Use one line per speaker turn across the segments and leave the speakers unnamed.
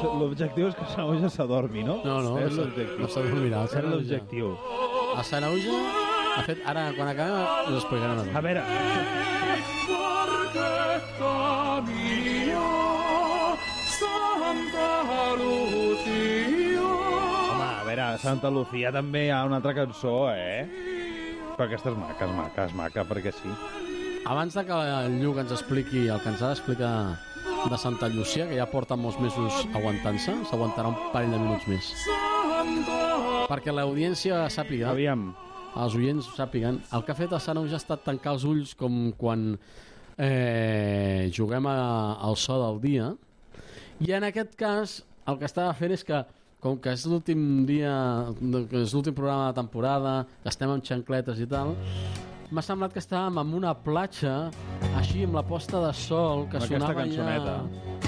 L'objectiu és que Sanaüja s'adormi, no?
No s'adormirà.
És l'objectiu.
El Sanaüja, de fet, ara, quan acabem, us explicaran a tot.
A veure... Home, a veure, Santa Lucía també hi ha una altra cançó, Però aquesta és maca, perquè sí.
Abans de que el Lluc ens expliqui el que ens ha d'explicar de Santa Llúcia, que ja porta molts mesos aguantant-se, s'aguantarà un parell de minuts més. Perquè l'audiència sàpiga,
Aviam.
els oients sàpiguen, el que ha fet el Sanaüja ha estat tancar els ulls com quan juguem al so del dia, i en aquest cas el que estava fent és que, com que és l'últim dia, que és l'últim programa de temporada, que estem amb xancletes i tal, m'ha semblat que estàvem en una platja, així amb la posta de sol, que
amb
sonava
aquesta cançoneta.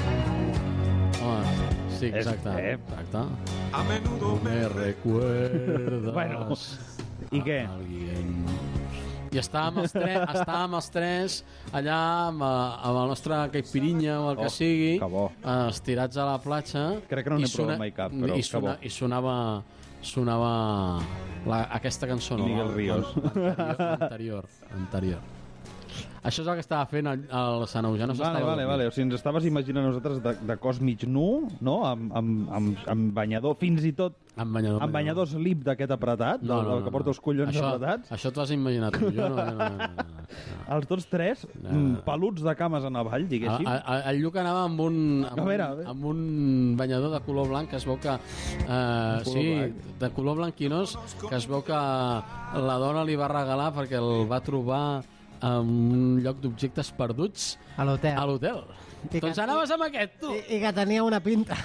Sí, exacte. Exacte.
A menudo
Me recuerdas.
Bueno, i què?
Alguien. I estàvem els tres allà amb el nostre caipirinha o el que sigui,
que bo.
estirats a la platja.
Crec que no n'he provat mai cap, però que bo.
I sonava aquesta cançó, no?
Miguel Ríos.
Anterior. Això és el que estava fent el Sanaüja. No
Vale. O sigui, ens estaves imaginant nosaltres de cos mig nu, no? Amb banyador, fins i tot
amb banyador
slip d'aquest apretat, el que porta els collons apretats.
Això t'ho has imaginat tu. Jo no.
Els tots tres, peluts de cames en avall, diguéssim.
El Lluc anava amb un banyador de color blanc que es veu que... de color blanquinós, que es veu que la dona li va regalar perquè el va trobar en un lloc d'objectes perduts
a l'hotel.
Doncs anaves amb aquest, tu.
I que tenia una pinta.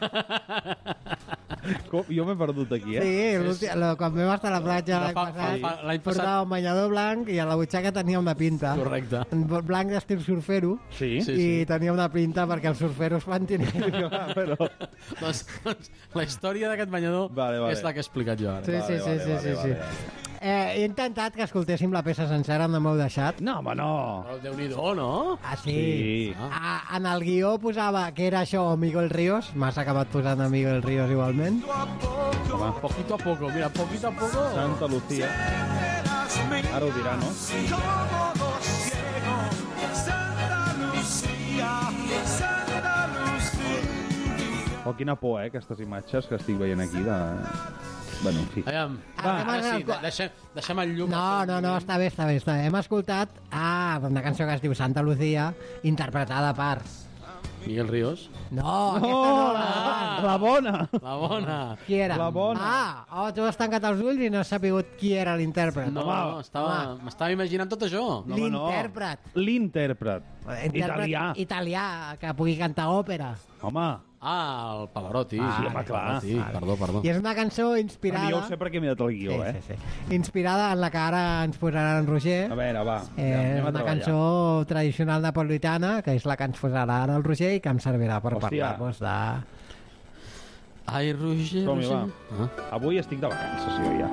Jo m'he perdut aquí,
Sí, quan vam estar a la platja l'any passat, portava un banyador blanc i a la butxaca tenia una pinta.
Correcte.
Blanc d'estil surfero.
Sí.
I tenia una pinta perquè els surferos van tenir...
Doncs la història d'aquest banyador és la que he explicat jo ara.
Sí. He intentat que escoltéssim la peça sencera, no m'heu deixat.
No, home, no.
Però Déu-n'hi-do, no?
Ah, sí. En el guió posava que era això o Miguel Ríos. M'has acabat posant a Miguel Ríos igualment.
Home.
Poquito a poco, mira, poquito a poco.
Santa Lucía. Ara ho dirà, no? Oh, quina por, aquestes imatges que estic veient aquí de... Bueno, en fi.
Aviam, deixem el Lluc.
No, està bé. Hem escoltat una cançó que es diu Santa Lucía, interpretada per...
Miguel Ríos.
No, aquesta no.
La bona.
La bona.
Qui era?
La bona.
Tu has tancat els ulls i no has sabut qui era l'intèrpret.
M'estava imaginant tot això.
L'intèrpret.
L'intèrpret.
Italià, que pugui cantar òpera.
Home.
El Pavarotti.
Sí, home, clar.
Perdó.
I és una cançó inspirada...
Jo ho sé perquè m'he dat el guió,
Sí. Inspirada en la que ara ens posarà en Roger.
A veure, va.
Una cançó tradicional napolitana, que és la que ens posarà ara el Roger i que em servirà per parlar-vos de...
Ai, Roger.
Som-hi, va. Avui estic de vacances, jo ja.